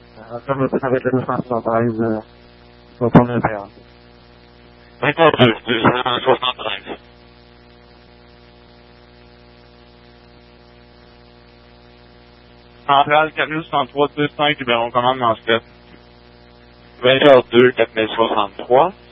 Comme ça va être le 273 pour tourner le payant. D'accord, 273. Centrale 4103 25, numéro commande dans ce 22 4063.